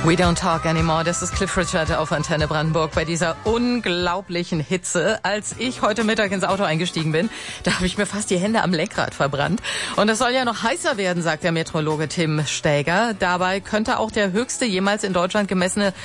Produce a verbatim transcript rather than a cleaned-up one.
We Don't Talk Anymore, das ist Cliff Richard auf Antenne Brandenburg bei dieser unglaublichen Hitze. Als ich heute Mittag ins Auto eingestiegen bin, da habe ich mir fast die Hände am Lenkrad verbrannt. Und es soll ja noch heißer werden, sagt der Meteorologe Tim Stäger. Dabei könnte auch der höchste jemals in Deutschland gemessene